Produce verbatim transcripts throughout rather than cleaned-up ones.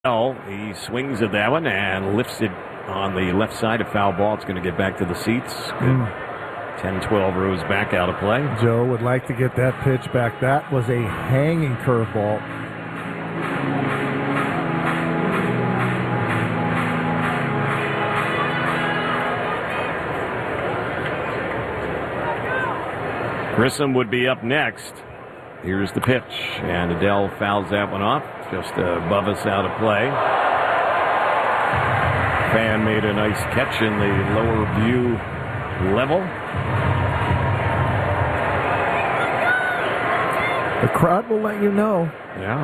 Adell, he swings at that one and lifts it on the left side. A foul ball. It's going to get back to the seats. Good. Mm. ten twelve rows back out of play. Joe would like to get that pitch back. That was a hanging curveball. Grissom would be up next. Here's the pitch, and Adell fouls that one off, just above us out of play. Fan made a nice catch in the lower view level. The crowd will let you know. Yeah.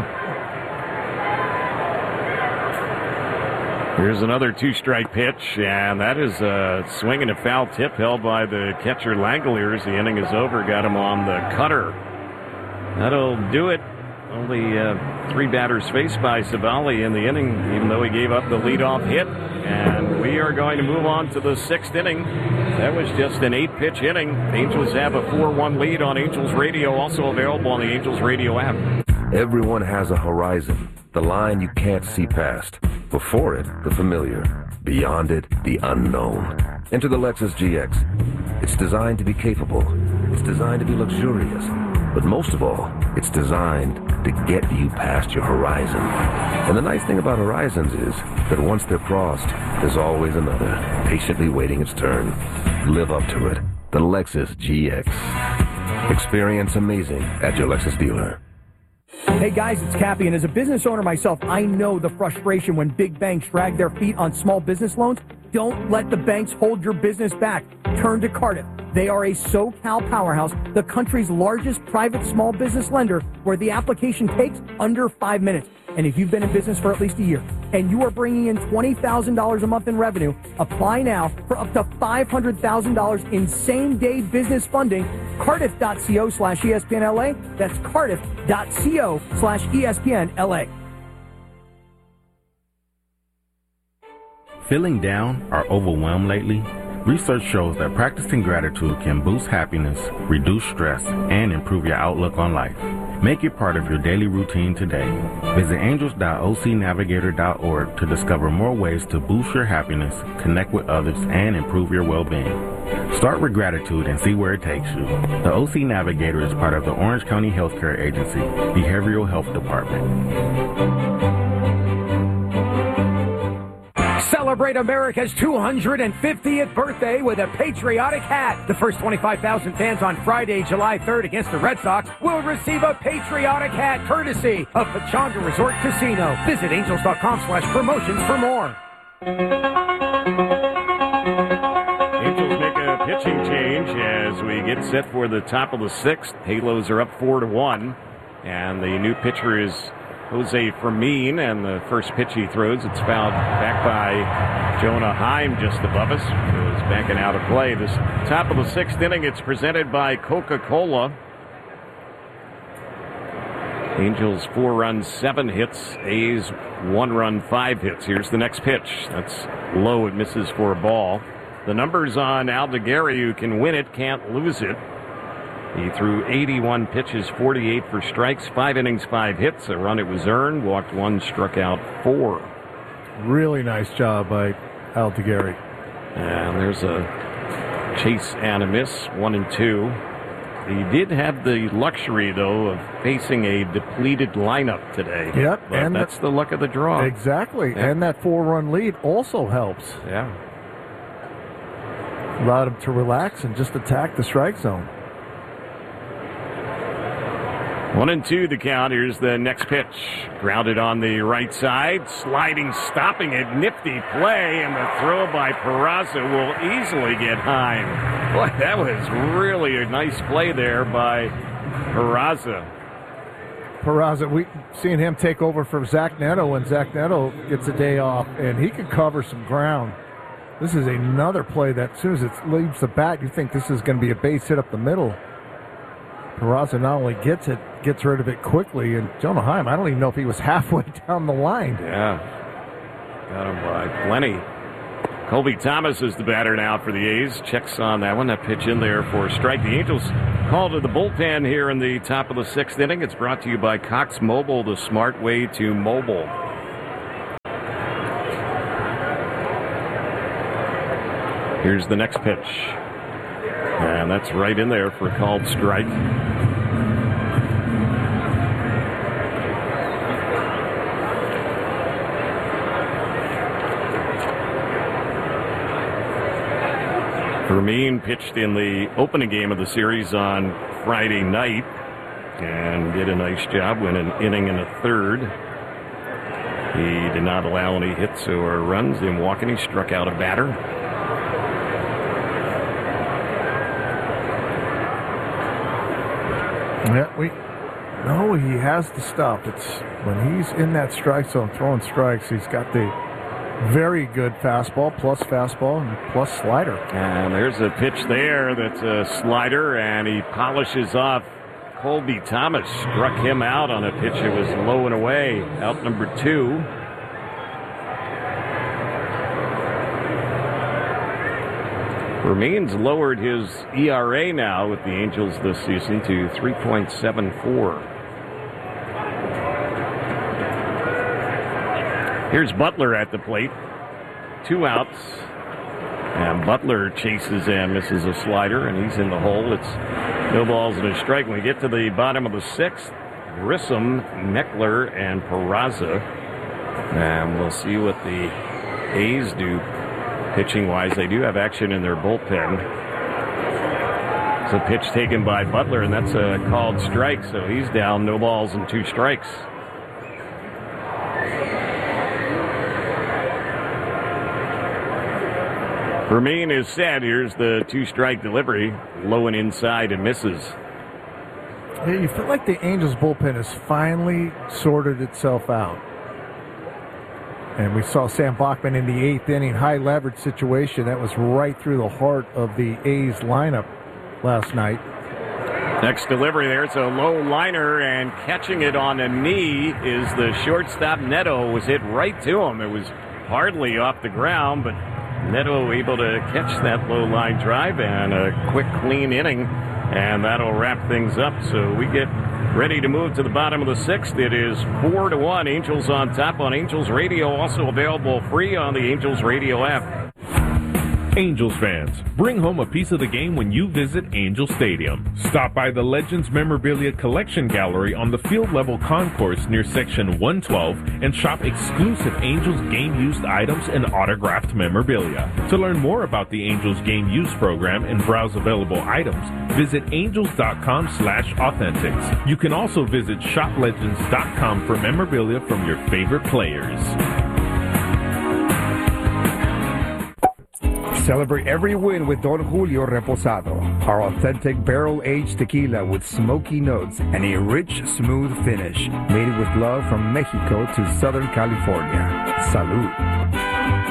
Here's another two-strike pitch, and that is a swing and a foul tip held by the catcher Langoliers. The inning is over. Got him on the cutter. That'll do it. Only uh, three batters faced by Civale in the inning, even though he gave up the leadoff hit. And we are going to move on to the sixth inning. That was just an eight-pitch inning. Angels have a four one lead on Angels Radio, also available on the Angels Radio app. Everyone has a horizon, the line you can't see past. Before it, the familiar. Beyond it, the unknown. Enter the Lexus G X. It's designed to be capable. It's designed to be luxurious. But most of all, it's designed to get you past your horizon. And the nice thing about horizons is that once they're crossed, there's always another, patiently waiting its turn. Live up to it. The Lexus G X. Experience amazing at your Lexus dealer. Hey guys, it's Cappy, and as a business owner myself, I know the frustration when big banks drag their feet on small business loans. Don't let the banks hold your business back. Turn to Cardiff. They are a SoCal powerhouse, the country's largest private small business lender, where the application takes under five minutes. And if you've been in business for at least a year and you are bringing in twenty thousand dollars a month in revenue, apply now for up to five hundred thousand dollars in same-day business funding. Cardiff.co slash ESPNLA. That's Cardiff.co slash ESPNLA. Feeling down or overwhelmed lately? Research shows that practicing gratitude can boost happiness, reduce stress, and improve your outlook on life. Make it part of your daily routine today. Visit angels dot o c navigator dot org to discover more ways to boost your happiness, connect with others, and improve your well-being. Start with gratitude and see where it takes you. The O C Navigator is part of the Orange County Healthcare Agency, Behavioral Health Department. Celebrate America's two hundred fiftieth birthday with a patriotic hat. The first twenty-five thousand fans on Friday, July third against the Red Sox will receive a patriotic hat courtesy of Pechanga Resort Casino. Visit angels dot com slash promotions for more. Angels make a pitching change as we get set for the top of the sixth. Halos are up four to one, and the new pitcher is Jose Fermin, and the first pitch he throws, it's fouled back by Jonah Heim just above us. It was backing out of play. This top of the sixth inning, it's presented by Coca-Cola. Angels four runs, seven hits. A's one run, five hits. Here's the next pitch. That's low. It misses for a ball. The numbers on Aldegari, who can win it, can't lose it. He threw eighty-one pitches, forty-eight for strikes, five innings, five hits. A run it was earned, walked one, struck out four. Really nice job by Aldegari. And there's a chase and a miss, one and two. He did have the luxury, though, of facing a depleted lineup today. Yep. But and that's the, the luck of the draw. Exactly. Yep. And that four-run lead also helps. Yeah. Allowed him to relax and just attack the strike zone. One and two the count. Here's the next pitch. Grounded on the right side. Sliding, stopping it. Nifty play. And the throw by Peraza will easily get Heim. Boy, that was really a nice play there by Peraza. Peraza, we've seen him take over for Zach Neto when Zach Neto gets a day off, and he can cover some ground. This is another play that as soon as it leaves the bat, you think this is going to be a base hit up the middle. Peraza not only gets it, gets rid of it quickly, and Jonah Heim, I don't even know if he was halfway down the line. Yeah, got him by plenty. Colby Thomas is the batter now for the A's. Checks on that one. That pitch in there for a strike. The Angels call to the bullpen here in the top of the sixth inning. It's brought to you by Cox Mobile, the smart way to mobile. Here's the next pitch. And that's right in there for a called strike. Vermeen pitched in the opening game of the series on Friday night and did a nice job, went an inning and a third. He did not allow any hits or runs in walking. He struck out a batter. Yeah, we no, he has the stuff. It's when he's in that strike zone throwing strikes, he's got the very good fastball, plus fastball, and plus slider. And there's a pitch there that's a slider, and he polishes off Colby Thomas. Struck him out on a pitch that was low and away. Out number two. Vermeen's lowered his E R A now with the Angels this season to three point seven four. Here's Butler at the plate. Two outs. And Butler chases and misses a slider, and he's in the hole. It's no balls and a strike. When we get to the bottom of the sixth, Grissom, Meckler, and Peraza. And we'll see what the A's do pitching-wise. They do have action in their bullpen. It's a pitch taken by Butler, and that's a called strike, so he's down no balls and two strikes. Vermeen is set. Here's the two-strike delivery. Low and inside and misses. Yeah, you feel like the Angels bullpen has finally sorted itself out. And we saw Sam Bachman in the eighth inning, high leverage situation. That was right through the heart of the A's lineup last night. Next delivery there. It's a low liner, and catching it on a knee is the shortstop. Neto was hit right to him. It was hardly off the ground, but Neto able to catch that low line drive, and a quick, clean inning, and that'll wrap things up. So we get ready to move to the bottom of the sixth. It is four to one. Angels on top on Angels Radio, also available free on the Angels Radio app. Angels fans, bring home a piece of the game when you visit Angel Stadium. Stop by the Legends Memorabilia Collection Gallery on the field level concourse near section one twelve and shop exclusive Angels game-used items and autographed memorabilia. To learn more about the Angels Game Use program and browse available items, visit angels.com slash authentics. You can also visit shop legends dot com for memorabilia from your favorite players. Celebrate every win with Don Julio Reposado, our authentic barrel-aged tequila with smoky notes and a rich, smooth finish. Made with love from Mexico to Southern California. Salud.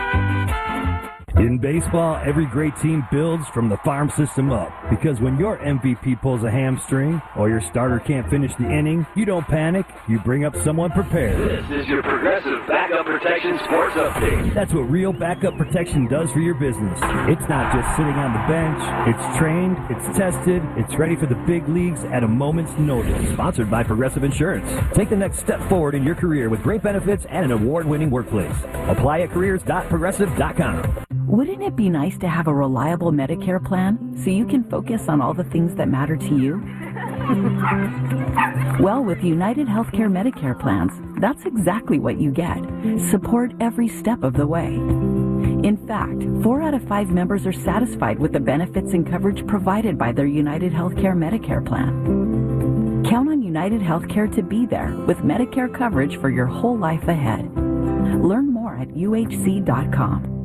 In baseball, every great team builds from the farm system up. Because when your M V P pulls a hamstring or your starter can't finish the inning, you don't panic, you bring up someone prepared. This is your Progressive Backup Protection Sports Update. That's what real backup protection does for your business. It's not just sitting on the bench. It's trained, it's tested, it's ready for the big leagues at a moment's notice. Sponsored by Progressive Insurance. Take the next step forward in your career with great benefits and an award-winning workplace. Apply at careers dot progressive dot com. Wouldn't it be nice to have a reliable Medicare plan so you can focus on all the things that matter to you? Well, with United Healthcare Medicare plans, that's exactly what you get. Support every step of the way. In fact, four out of five members are satisfied with the benefits and coverage provided by their United Healthcare Medicare plan. Count on United Healthcare to be there with Medicare coverage for your whole life ahead. Learn more at U H C dot com.